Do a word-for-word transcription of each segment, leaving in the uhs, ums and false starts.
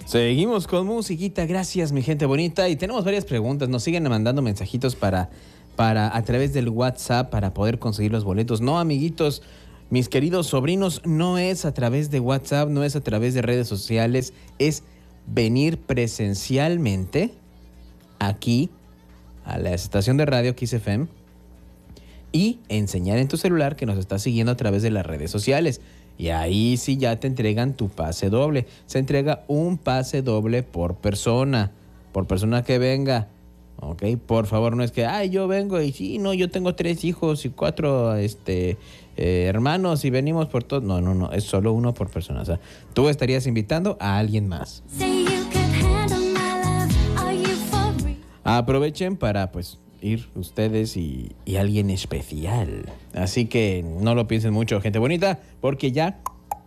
Seguimos con musiquita, gracias mi gente bonita. Y tenemos varias preguntas, nos siguen mandando mensajitos para, para a través del WhatsApp para poder conseguir los boletos. No, amiguitos, mis queridos sobrinos, no es a través de WhatsApp, no es a través de redes sociales, es venir presencialmente aquí a la estación de radio Kiss F M y enseñar en tu celular que nos estás siguiendo a través de las redes sociales. Y ahí sí ya te entregan tu pase doble. Se entrega un pase doble por persona, por persona que venga. Ok, por favor, no es que, ay, yo vengo y sí, no, yo tengo tres hijos y cuatro este, eh, hermanos y venimos por todos. No, no, no, es solo uno por persona. O sea, tú estarías invitando a alguien más. Aprovechen para, pues, ir ustedes y, y alguien especial. Así que no lo piensen mucho, gente bonita, porque ya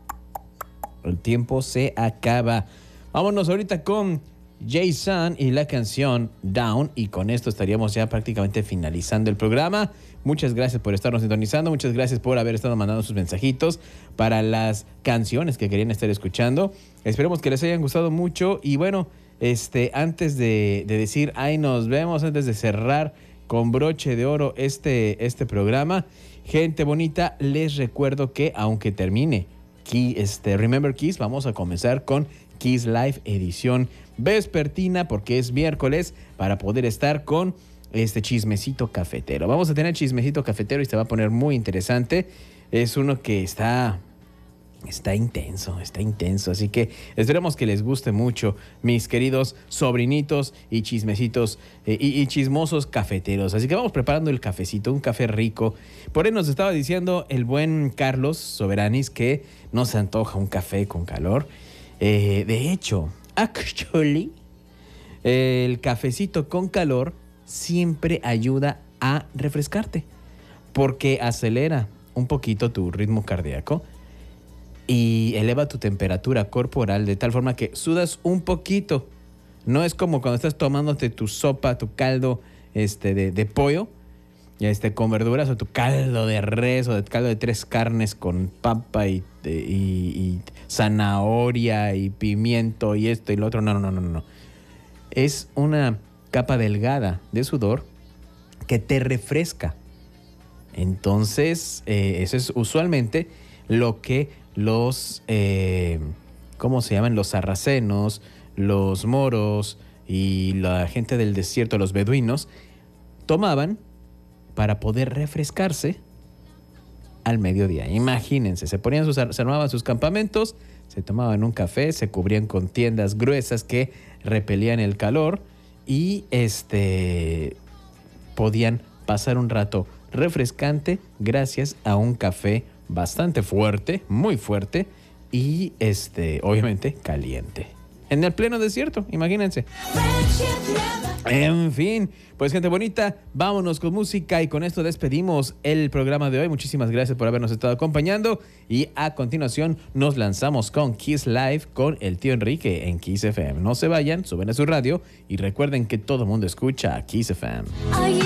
el tiempo se acaba. Vámonos ahorita con Jason y la canción Down, y con esto estaríamos ya prácticamente finalizando el programa. Muchas gracias por estarnos sintonizando, muchas gracias por haber estado mandando sus mensajitos para las canciones que querían estar escuchando. Esperemos que les hayan gustado mucho y bueno, este, antes de, de decir ahí nos vemos, antes de cerrar con broche de oro este, este programa, gente bonita, les recuerdo que aunque termine Key, este, Remember Kiss, vamos a comenzar con Kiss Live edición vespertina porque es miércoles para poder estar con este chismecito cafetero. Vamos a tener chismecito cafetero y se va a poner muy interesante. Es uno que está... Está intenso, está intenso, así que esperemos que les guste mucho, mis queridos sobrinitos y chismecitos eh, y, y chismosos cafeteros. Así que vamos preparando el cafecito, un café rico. Por ahí nos estaba diciendo el buen Carlos Soberanis que no se antoja un café con calor. Eh, de hecho, actually, eh, el cafecito con calor siempre ayuda a refrescarte porque acelera un poquito tu ritmo cardíaco y eleva tu temperatura corporal de tal forma que sudas un poquito. No es como cuando estás tomándote tu sopa, tu caldo este, de, de pollo este, con verduras, o tu caldo de res o de caldo de tres carnes con papa y, y, y zanahoria y pimiento y esto y lo otro. No, no, no, no, no. Es una capa delgada de sudor que te refresca. Entonces, eh, eso es usualmente lo que los, eh, ¿cómo se llaman? Los sarracenos, los moros y la gente del desierto, los beduinos, tomaban para poder refrescarse al mediodía. Imagínense, se ponían sus, se armaban sus campamentos, se tomaban un café, se cubrían con tiendas gruesas que repelían el calor y este, podían pasar un rato refrescante gracias a un café bastante fuerte, muy fuerte y este, obviamente caliente. En el pleno desierto, imagínense. En fin, pues gente bonita, vámonos con música y con esto despedimos el programa de hoy. Muchísimas gracias por habernos estado acompañando y a continuación nos lanzamos con Kiss Live con el tío Enrique en Kiss F M. No se vayan, suben a su radio y recuerden que todo el mundo escucha Kiss F M.